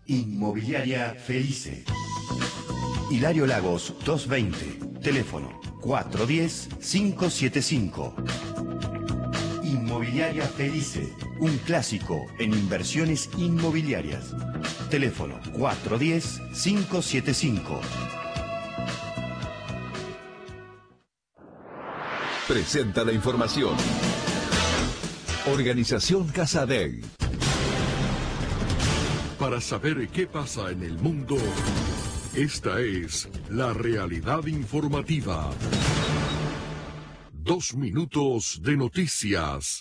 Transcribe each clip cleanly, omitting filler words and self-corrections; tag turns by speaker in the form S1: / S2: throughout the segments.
S1: Inmobiliaria Felice. Hilario Lagos 220, teléfono 410-575. Inmobiliaria Felice, un clásico en inversiones inmobiliarias. Teléfono 410-575.
S2: Presenta la información. Organización Casadei.
S3: Para saber qué pasa en el mundo, esta es la realidad informativa. 2 minutos de noticias.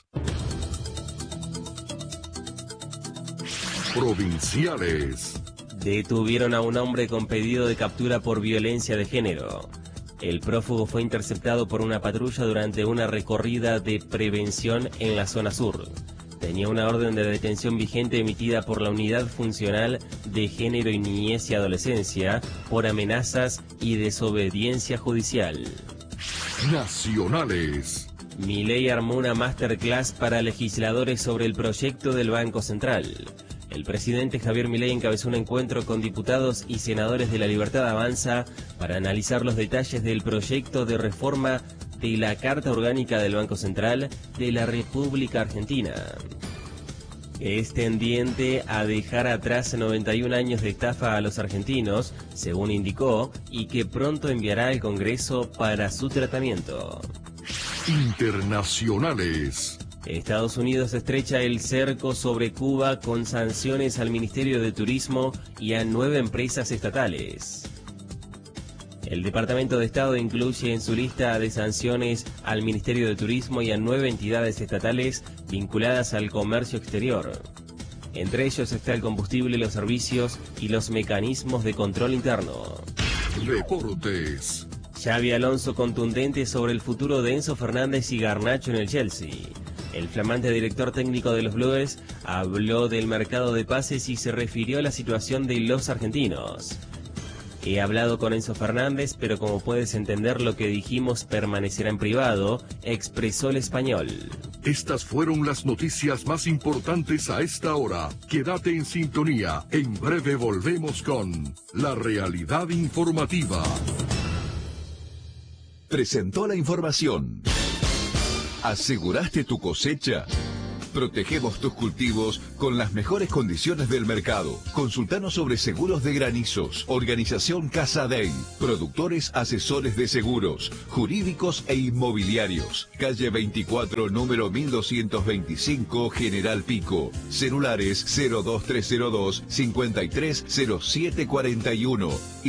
S3: Provinciales.
S4: Detuvieron a un hombre con pedido de captura por violencia de género. El prófugo fue interceptado por una patrulla durante una recorrida de prevención en la zona sur. Tenía una orden de detención vigente emitida por la Unidad Funcional de Género y Niñez y Adolescencia por amenazas y desobediencia judicial.
S3: Nacionales.
S4: Milei armó una masterclass para legisladores sobre el proyecto del Banco Central. El presidente Javier Milei encabezó un encuentro con diputados y senadores de La Libertad Avanza para analizar los detalles del proyecto de reforma de la Carta Orgánica del Banco Central de la República Argentina. Es tendiente a dejar atrás 91 años de estafa a los argentinos, según indicó, y que pronto enviará al Congreso para su tratamiento.
S3: Internacionales.
S4: Estados Unidos estrecha el cerco sobre Cuba con sanciones al Ministerio de Turismo y a 9 empresas estatales. El Departamento de Estado incluye en su lista de sanciones al Ministerio de Turismo y a 9 entidades estatales vinculadas al comercio exterior. Entre ellos está el combustible, los servicios y los mecanismos de control interno.
S3: Deportes.
S4: Xabi Alonso contundente sobre el futuro de Enzo Fernández y Garnacho en el Chelsea. El flamante director técnico de los Blues habló del mercado de pases y se refirió a la situación de los argentinos. He hablado con Enzo Fernández, pero como puedes entender lo que dijimos permanecerá en privado, expresó el español.
S3: Estas fueron las noticias más importantes a esta hora. Quédate en sintonía. En breve volvemos con la realidad informativa.
S2: Presentó la información. ¿Aseguraste tu cosecha? Protegemos tus cultivos con las mejores condiciones del mercado. Consultanos sobre seguros de granizos. Organización Casadei. Productores asesores de seguros, jurídicos e inmobiliarios. Calle 24, número 1225, General Pico. Celulares 02302 530741 y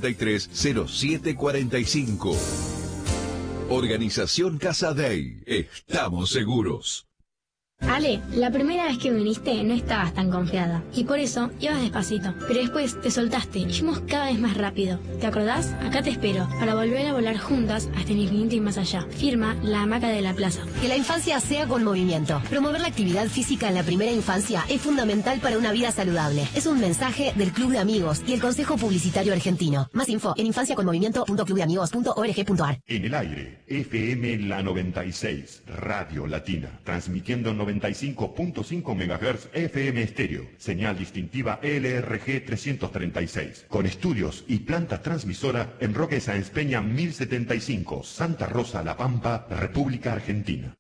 S2: 530745. Organización Casadei. Estamos seguros.
S5: Ale, la primera vez que viniste no estabas tan confiada y por eso ibas despacito, pero después te soltaste y fuimos cada vez más rápido. ¿Te acordás? Acá te espero para volver a volar juntas hasta el infinito y más allá. Firma La Hamaca de la Plaza.
S6: Que la infancia sea con movimiento. Promover la actividad física en la primera infancia es fundamental para una vida saludable. Es un mensaje del Club de Amigos y el Consejo Publicitario Argentino. Más info en infanciaconmovimiento.clubdeamigos.org.ar.
S1: En el aire, FM La 96, Radio Latina, transmitiendo 95.5 MHz FM estéreo, señal distintiva LRG 336, con estudios y planta transmisora en Roque Sáenz Peña 1075, Santa Rosa, La Pampa, República Argentina.